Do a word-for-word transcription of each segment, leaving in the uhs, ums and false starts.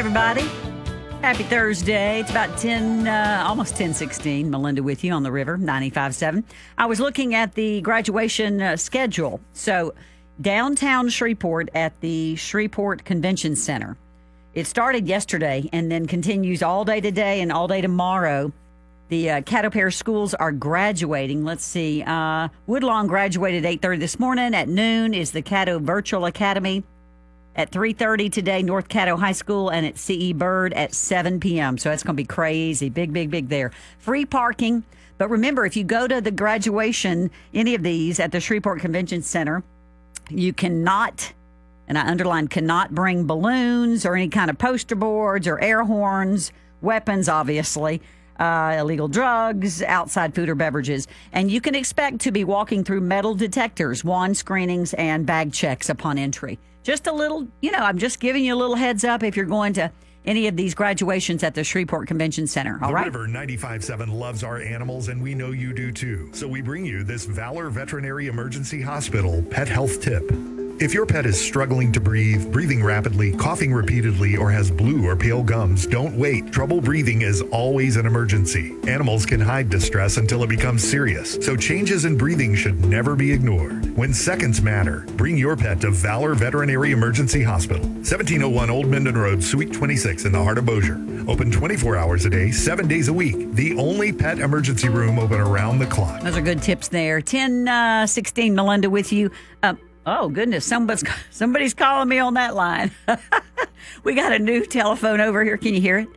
everybody. Happy Thursday. It's about ten, uh, almost ten sixteen. Melinda with you on the river, ninety-five point seven. I was looking at the graduation uh, schedule. So downtown Shreveport at the Shreveport Convention Center. It started yesterday and then continues all day today and all day tomorrow. The uh, Caddo Parish schools are graduating. Let's see. Uh, Woodlawn graduated at eight thirty this morning. At noon is the Caddo Virtual Academy. At three thirty today, North Caddo High School, and at C E Bird at seven p.m. So that's going to be crazy. Big, big, big there. Free parking. But remember, if you go to the graduation, any of these at the Shreveport Convention Center, you cannot, and I underline cannot, bring balloons or any kind of poster boards or air horns, weapons, obviously, uh, illegal drugs, outside food or beverages. And you can expect to be walking through metal detectors, wand screenings, and bag checks upon entry. Just a little, you know, I'm just giving you a little heads up if you're going to any of these graduations at the Shreveport Convention Center. All the right. River ninety-five point seven loves our animals, and we know you do too. So we bring you this Valor Veterinary Emergency Hospital pet health tip. If your pet is struggling to breathe, breathing rapidly, coughing repeatedly, or has blue or pale gums, don't wait. Trouble breathing is always an emergency. Animals can hide distress until it becomes serious, so changes in breathing should never be ignored. When seconds matter, bring your pet to Valor Veterinary Emergency Hospital, seventeen oh one Old Minden Road, Suite twenty-six in the heart of Bossier. Open twenty-four hours a day, seven days a week. The only pet emergency room open around the clock. Those are good tips there. ten sixteen, Melinda with you. Uh, Oh, goodness. Somebody's, somebody's calling me on that line. We got a new telephone over here. Can you hear it?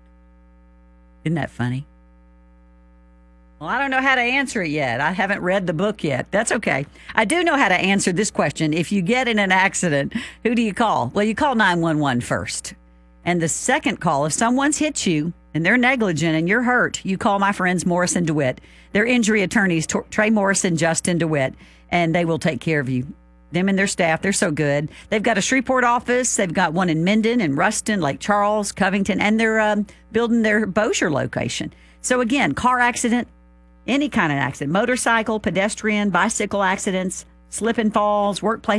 Isn't that funny? Well, I don't know how to answer it yet. I haven't read the book yet. That's okay. I do know how to answer this question. If you get in an accident, who do you call? Well, you call nine one one first. And the second call, if someone's hit you and they're negligent and you're hurt, you call my friends Morrison DeWitt. They're injury attorneys, Trey Morrison, Justin DeWitt, and they will take care of you. Them and their staff, they're so good. They've got a Shreveport office. They've got one in Minden and Ruston, Lake Charles, Covington, and they're um, building their Bossier location. So again, car accident, any kind of accident, motorcycle, pedestrian, bicycle accidents, slip and falls, workplace